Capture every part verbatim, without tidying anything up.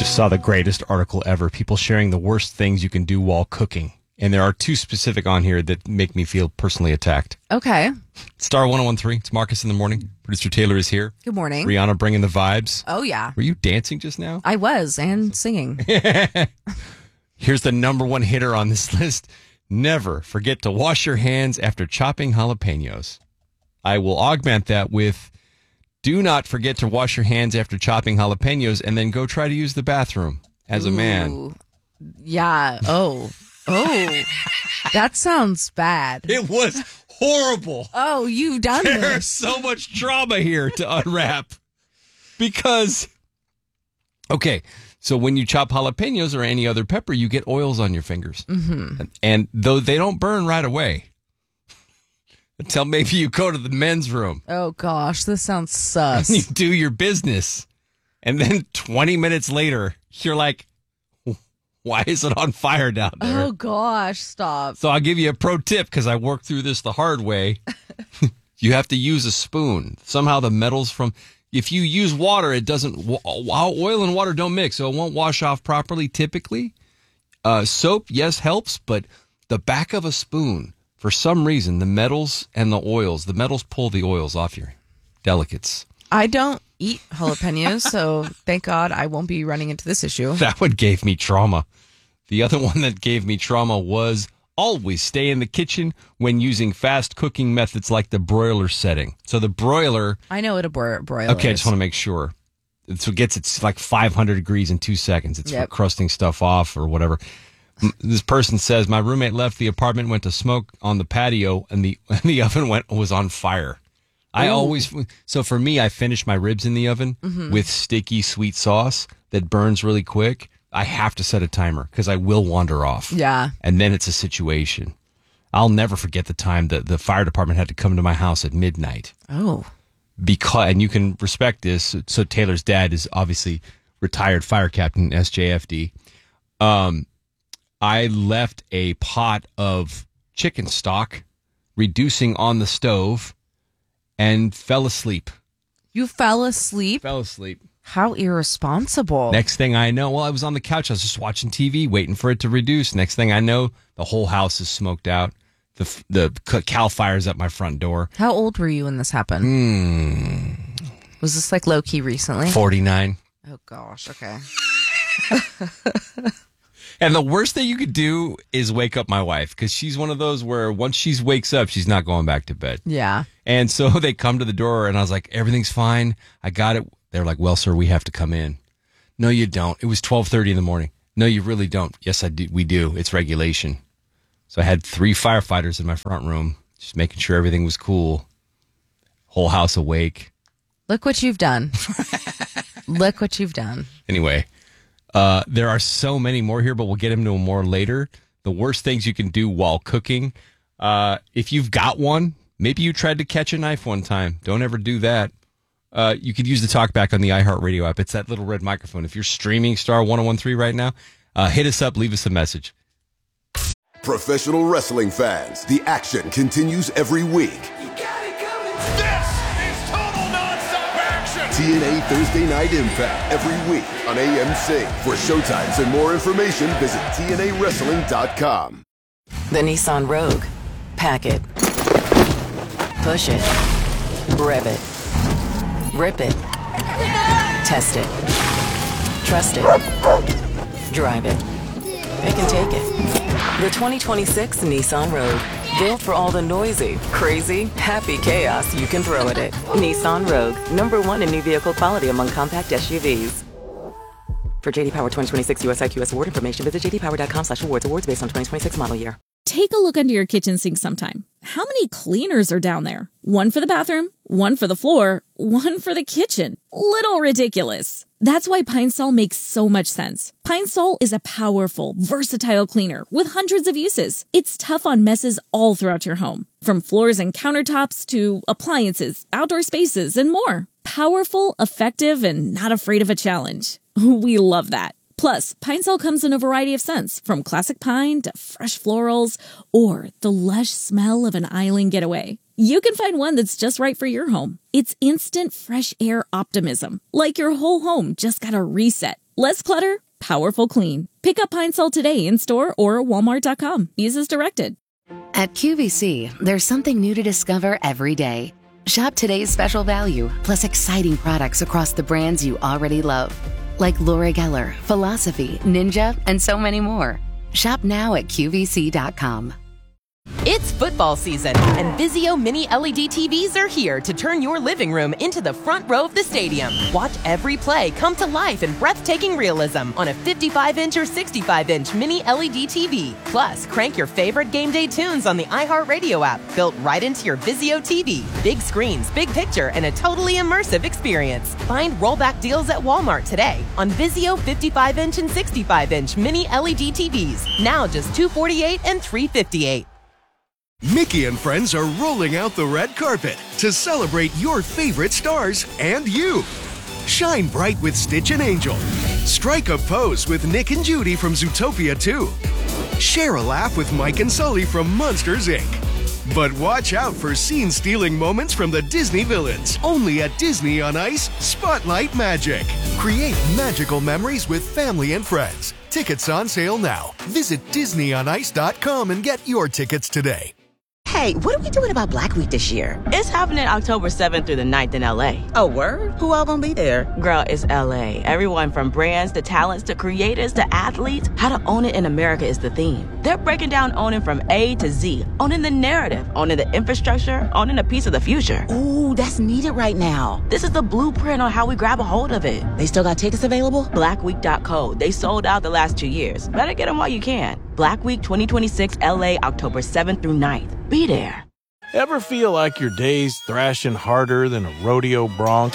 just saw the greatest article ever. People sharing the worst things you can do while cooking. And there are two specific on here that make me feel personally attacked. Okay. Star one oh one three. It's Marcus in the morning. Producer Taylor is here. Good morning. Rihanna bringing the vibes. Oh, yeah. Were you dancing just now? I was, and singing. Here's the number one hitter on this list. Never forget to wash your hands after chopping jalapenos. I will augment that with do not forget to wash your hands after chopping jalapenos and then go try to use the bathroom as a man. Ooh. Yeah. Oh. Oh. That sounds bad. It was horrible. Oh, you've done There's this. so much drama here to unwrap. Because, okay, so when you chop jalapenos or any other pepper, you get oils on your fingers. Mm-hmm. And, and though they don't burn right away, until maybe you go to the men's room. Oh, gosh, this sounds sus. And you do your business. And then twenty minutes later, you're like, why is it on fire down there? Oh, gosh, stop. So I'll give you a pro tip because I worked through this the hard way. You have to use a spoon. Somehow the metals from, if you use water, it doesn't, oil and water don't mix, so it won't wash off properly typically. Uh, soap, yes, helps, but the back of a spoon, for some reason, the metals and the oils, the metals pull the oils off your delicates. I don't eat jalapenos, so thank God I won't be running into this issue. That one gave me trauma. The other one that gave me trauma was always stay in the kitchen when using fast cooking methods like the broiler setting. So the broiler... I know what a bro- broiler Okay, I is. just want to make sure. So it gets it's like five hundred degrees in two seconds. It's Yep. for crusting stuff off or whatever. This person says, my roommate left the apartment, went to smoke on the patio, and the and the oven went was on fire. I Ooh. always... So for me, I finish my ribs in the oven Mm-hmm. with sticky sweet sauce that burns really quick. I have to set a timer because I will wander off. Yeah. And then it's a situation. I'll never forget the time that the fire department had to come to my house at midnight. Oh. Because, and you can respect this. So Taylor's dad is obviously retired fire captain, S J F D. Um, I left a pot of chicken stock reducing on the stove and fell asleep. You fell asleep? Fell asleep. How irresponsible. Next thing I know, well, I was on the couch. I was just watching T V, waiting for it to reduce. Next thing I know, the whole house is smoked out. The the Cal Fire's at my front door. How old were you when this happened? Mm, Was this like low-key recently? forty-nine. Oh, gosh. Okay. And the worst thing you could do is wake up my wife because she's one of those where once she wakes up, she's not going back to bed. Yeah. And so they come to the door and I was like, everything's fine. I got it. They're like, well, sir, we have to come in. No, you don't. It was twelve thirty in the morning. No, you really don't. Yes, I do. We do. It's regulation. So I had three firefighters in my front room, just making sure everything was cool. Whole house awake. Look what you've done. Look what you've done. Anyway, uh, there are so many more here, but we'll get into them more later. The worst things you can do while cooking. Uh, if you've got one, maybe you tried to catch a knife one time. Don't ever do that. Uh, you could use the TalkBack on the iHeartRadio app. It's that little red microphone. If you're streaming Star one oh one three right now, uh, hit us up, leave us a message. Professional wrestling fans, the action continues every week. You got it coming. This is total nonstop action. T N A Thursday Night Impact every week on A M C. For showtimes and more information, visit T N A wrestling dot com. The Nissan Rogue. Pack it. Push it. Rev it. Rip it. Test it. Trust it. Drive it. It can take it. The twenty twenty-six Nissan Rogue. Built for all the noisy, crazy, happy chaos you can throw at it. Nissan Rogue. Number one in new vehicle quality among compact S U Vs. For J D Power twenty twenty-six U S I Q S award information, visit j d power dot com slash awards. Awards based on twenty twenty-six model year. Take a look under your kitchen sink sometime. How many cleaners are down there? One for the bathroom, one for the floor, one for the kitchen. Little ridiculous. That's why Pine Sol makes so much sense. Pine Sol is a powerful, versatile cleaner with hundreds of uses. It's tough on messes all throughout your home, from floors and countertops to appliances, outdoor spaces, and more. Powerful, effective, and not afraid of a challenge. We love that. Plus, Pine Sol comes in a variety of scents, from classic pine to fresh florals, or the lush smell of an island getaway. You can find one that's just right for your home. It's instant fresh air optimism, like your whole home just got a reset. Less clutter, powerful clean. Pick up Pine Sol today in store or walmart dot com. Use as directed. At Q V C, there's something new to discover every day. Shop today's special value, plus exciting products across the brands you already love. Like Laura Geller, Philosophy, Ninja, and so many more. Shop now at Q V C dot com. It's football season, and Vizio Mini L E D T Vs are here to turn your living room into the front row of the stadium. Watch every play come to life in breathtaking realism on a fifty-five inch or sixty-five inch Mini L E D T V. Plus, crank your favorite game day tunes on the iHeartRadio app, built right into your Vizio T V. Big screens, big picture, and a totally immersive experience. Find rollback deals at Walmart today on Vizio fifty-five inch and sixty-five inch Mini L E D T Vs. Now just two hundred forty-eight dollars and three hundred fifty-eight dollars. Mickey and friends are rolling out the red carpet to celebrate your favorite stars and you. Shine bright with Stitch and Angel. Strike a pose with Nick and Judy from Zootopia two. Share a laugh with Mike and Sully from Monsters, Incorporated. But watch out for scene-stealing moments from the Disney villains. Only at Disney on Ice Spotlight Magic. Create magical memories with family and friends. Tickets on sale now. Visit Disney on Ice dot com and get your tickets today. Hey, what are we doing about Black Week this year? It's happening October seventh through the ninth in L A. Oh, word? Who all gonna be there? Girl, it's L A. Everyone from brands to talents to creators to athletes. How to own it in America is the theme. They're breaking down owning from A to Z. Owning the narrative, owning the infrastructure, owning a piece of the future. Ooh, that's needed right now. This is the blueprint on how we grab a hold of it. They still got tickets available? black week dot co. They sold out the last two years. Better get them while you can. Black Week twenty twenty-six L A, October seventh through ninth. Be there. Ever feel like your day's thrashing harder than a rodeo bronc?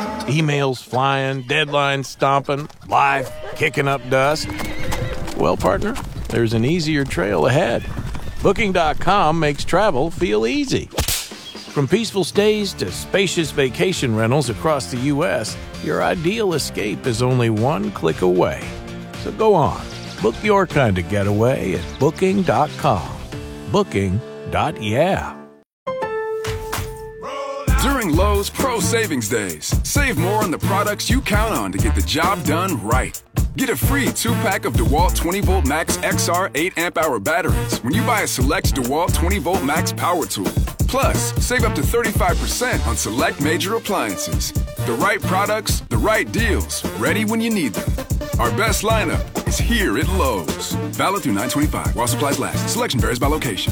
Emails flying, deadlines stomping, life kicking up dust? Well, partner, there's an easier trail ahead. Booking dot com makes travel feel easy. From peaceful stays to spacious vacation rentals across the U S, your ideal escape is only one click away. So go on, book your kind of getaway at Booking dot com. Booking. Yeah. During Lowe's Pro Savings Days, save more on the products you count on to get the job done right. Get a free two-pack of DeWalt twenty volt Max X R eight amp hour batteries when you buy a select DeWalt twenty volt Max power tool. Plus, save up to thirty-five percent on select major appliances. The right products, the right deals, ready when you need them. Our best lineup is here at Lowe's. Valid through nine twenty-five while supplies last. Selection varies by location.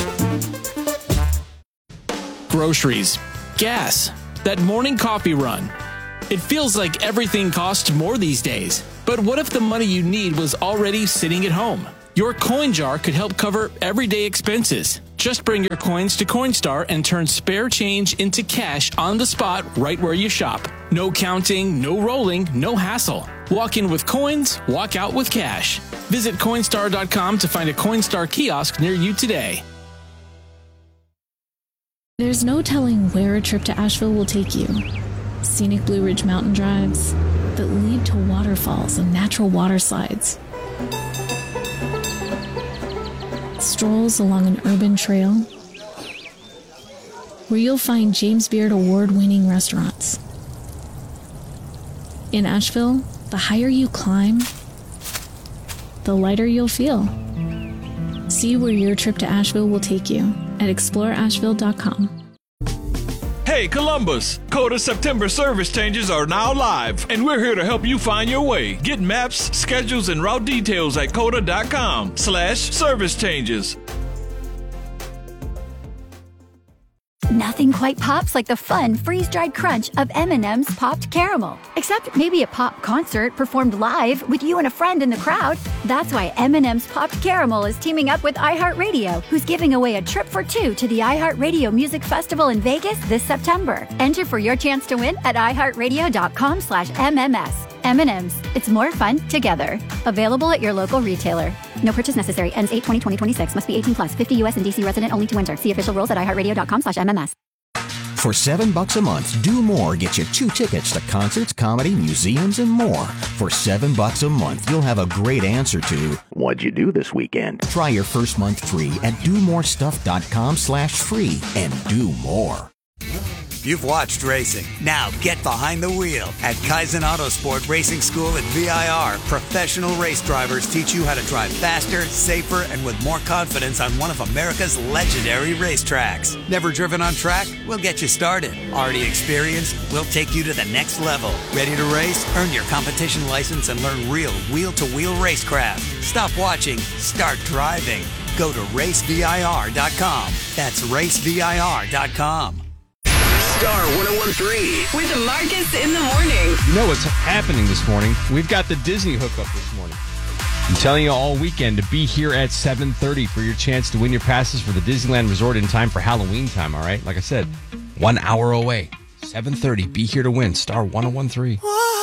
Groceries, gas, that morning coffee run. It feels like everything costs more these days. But what if the money you need was already sitting at home? Your coin jar could help cover everyday expenses. Just bring your coins to Coinstar and turn spare change into cash on the spot right where you shop. No counting, no rolling, no hassle. Walk in with coins, walk out with cash. Visit Coinstar dot com to find a Coinstar kiosk near you today. There's no telling where a trip to Asheville will take you. Scenic Blue Ridge mountain drives that lead to waterfalls and natural water slides. Strolls along an urban trail where you'll find James Beard award-winning restaurants. In Asheville, the higher you climb, the lighter you'll feel. See where your trip to Asheville will take you at explore asheville dot com. Hey Columbus, Coda September service changes are now live, and we're here to help you find your way. Get maps, schedules, and route details at coda dot com slash service changes. Nothing quite pops like the fun freeze-dried crunch of M and M's Popped Caramel. Except maybe a pop concert performed live with you and a friend in the crowd. That's why M and M's Popped Caramel is teaming up with iHeartRadio, who's giving away a trip for two to the iHeartRadio Music Festival in Vegas this September. Enter for your chance to win at iHeartRadio dot com slash M M S. M and M's. It's more fun together. Available at your local retailer. No purchase necessary. Ends eight twenty twenty twenty-six. Must be eighteen plus. fifty U S and D C resident only to enter. See official rules at iHeartRadio dot com slash M M S. For seven bucks a month, Do More gets you two tickets to concerts, comedy, museums, and more. For seven bucks a month, you'll have a great answer to what'd you do this weekend? Try your first month free at do more stuff dot com slash free and do more. You've watched racing. Now get behind the wheel. At Kaizen Autosport Racing School at V I R, professional race drivers teach you how to drive faster, safer, and with more confidence on one of America's legendary racetracks. Never driven on track? We'll get you started. Already experienced? We'll take you to the next level. Ready to race? Earn your competition license and learn real wheel-to-wheel racecraft. Stop watching. Start driving. Go to race V I R dot com. That's race V I R dot com. Star one oh one three with Marcus in the morning. You know what's happening this morning? We've got the Disney hookup this morning. I'm telling you all weekend to be here at seven thirty for your chance to win your passes for the Disneyland Resort in time for Halloween time, all right? Like I said, one hour away. seven thirty. Be here to win. Star one oh one three.